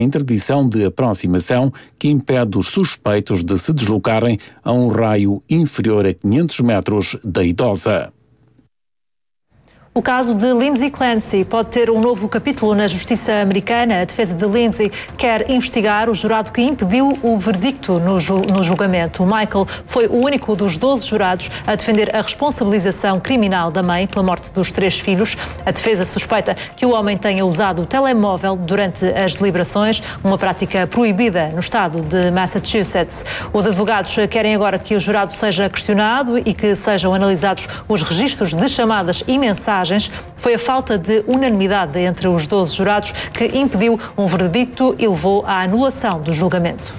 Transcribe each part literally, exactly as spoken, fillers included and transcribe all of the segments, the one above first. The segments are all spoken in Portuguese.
interdição de aproximação que impede os suspeitos de se deslocarem a um raio inferior a quinhentos metros da idosa. O caso de Lindsay Clancy pode ter um novo capítulo na justiça americana. A defesa de Lindsay quer investigar o jurado que impediu o verdicto no, ju- no julgamento. Michael foi o único dos doze jurados a defender a responsabilização criminal da mãe pela morte dos três filhos. A defesa suspeita que o homem tenha usado o telemóvel durante as deliberações, uma prática proibida no estado de Massachusetts. Os advogados querem agora que o jurado seja questionado e que sejam analisados os registros de chamadas e mensagens. Foi a falta de unanimidade entre os doze jurados que impediu um verdicto e levou à anulação do julgamento.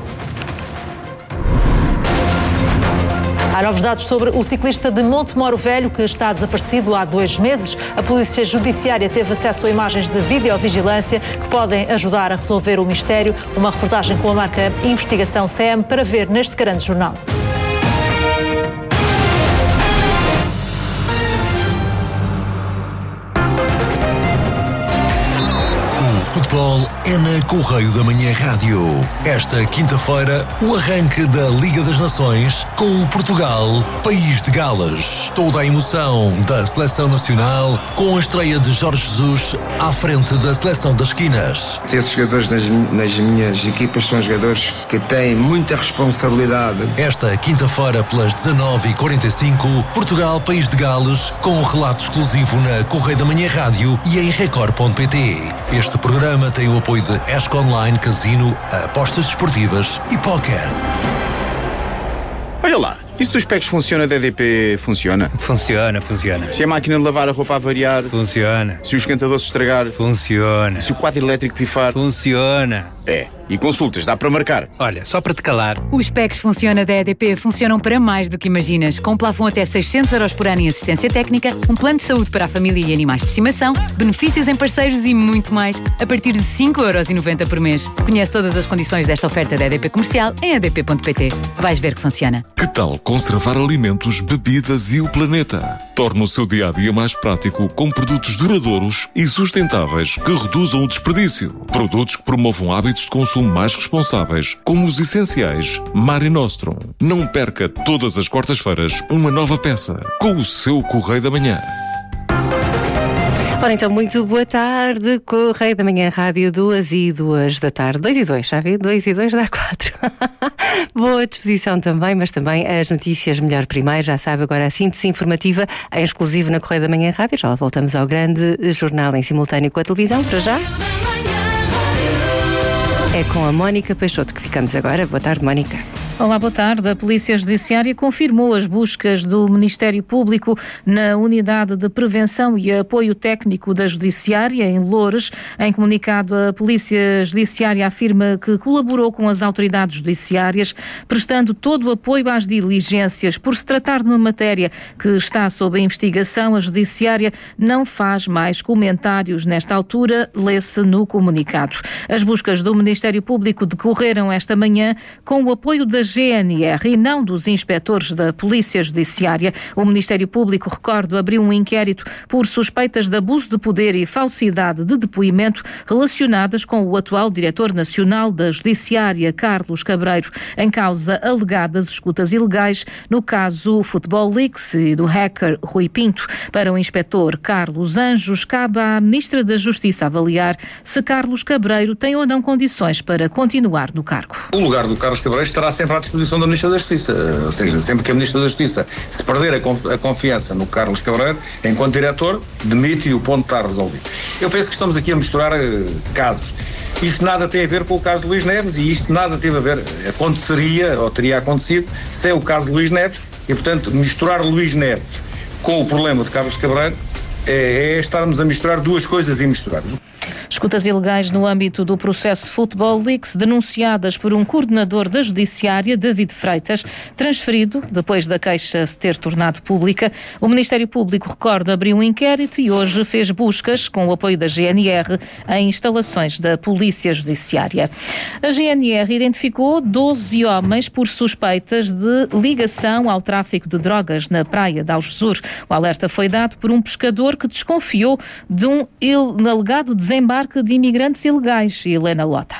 Há novos dados sobre o ciclista de Montemoro Velho que está desaparecido há dois meses. A Polícia Judiciária teve acesso a imagens de videovigilância que podem ajudar a resolver o mistério. Uma reportagem com a marca Investigação C M para ver neste grande jornal. Futebol é na Correio da Manhã Rádio. Esta quinta-feira, o arranque da Liga das Nações com o Portugal, País de Gales. Toda a emoção da Seleção Nacional com a estreia de Jorge Jesus à frente da Seleção das Esquinas. Esses jogadores nas, nas minhas equipas são jogadores que têm muita responsabilidade. Esta quinta-feira, pelas dezanove e quarenta e cinco, Portugal, País de Gales, com um relato exclusivo na Correio da Manhã Rádio e em record ponto pt. Este programa O programa tem o apoio de Esco Online, Casino, apostas desportivas e póquer. Olha lá, isso dos packs funciona, da E D P funciona? Funciona, funciona. Se a máquina de lavar a roupa a variar? Funciona. Se o esquentador se estragar? Funciona. Se o quadro elétrico pifar? Funciona. É, e consultas, dá para marcar? Olha, só para te calar. Os packs Funciona da E D P funcionam para mais do que imaginas. Com plafond até seiscentos euros por ano em assistência técnica, um plano de saúde para a família e animais de estimação, benefícios em parceiros e muito mais, a partir de cinco euros e noventa por mês. Conhece todas as condições desta oferta da E D P Comercial em e d p ponto p t. Vais ver que funciona. Que tal conservar alimentos, bebidas e o planeta? Torna o seu dia-a-dia mais prático com produtos duradouros e sustentáveis que reduzam o desperdício. Produtos que promovam hábitos de consumo mais responsáveis, como os essenciais Mare Nostrum. Não perca todas as quartas-feiras uma nova peça com o seu Correio da Manhã. Ora, então, muito boa tarde, Correio da Manhã Rádio, duas e duas da tarde. Dois e dois, já vi? Dois e dois dá quatro. Boa disposição também, mas também as notícias melhor primeiro, já sabe, agora a síntese informativa em exclusivo na Correio da Manhã Rádio. Já voltamos ao grande jornal em simultâneo com a televisão, para já. É com a Mónica Peixoto que ficamos agora. Boa tarde, Mónica. Olá, boa tarde. A Polícia Judiciária confirmou as buscas do Ministério Público na Unidade de Prevenção e Apoio Técnico da Judiciária, em Loures. Em comunicado, a Polícia Judiciária afirma que colaborou com as autoridades judiciárias, prestando todo o apoio às diligências. Por se tratar de uma matéria que está sob investigação, a Judiciária não faz mais comentários nesta altura, lê-se no comunicado. As buscas do Ministério Público decorreram esta manhã com o apoio da G N R e não dos inspectores da Polícia Judiciária. O Ministério Público, recordo, abriu um inquérito por suspeitas de abuso de poder e falsidade de depoimento relacionadas com o atual Diretor Nacional da Judiciária, Carlos Cabreiro, em causa alegadas escutas ilegais no caso Futebol Leaks e do hacker Rui Pinto. Para o inspetor Carlos Anjos, cabe à Ministra da Justiça avaliar se Carlos Cabreiro tem ou não condições para continuar no cargo. O lugar do Carlos Cabreiro estará sempre à disposição da Ministra da Justiça, ou seja, sempre que a Ministra da Justiça se perder a confiança no Carlos Cabreiro, enquanto diretor, demite e o ponto está resolvido. Eu penso que estamos aqui a misturar uh, casos. Isto nada tem a ver com o caso de Luís Neves e isto nada teve a ver, aconteceria ou teria acontecido sem o caso de Luís Neves e, portanto, misturar Luís Neves com o problema de Carlos Cabreiro é, é estarmos a misturar duas coisas imisturadas. Escutas ilegais no âmbito do processo Futebol Leaks, denunciadas por um coordenador da Judiciária, David Freitas, transferido depois da queixa se ter tornado pública. O Ministério Público, recorda, abriu um inquérito e hoje fez buscas, com o apoio da G N R, em instalações da Polícia Judiciária. A G N R identificou doze homens por suspeitas de ligação ao tráfico de drogas na praia de Algesur. O alerta foi dado por um pescador que desconfiou de um alegado desembarque desembarque de imigrantes ilegais. Helena Lota.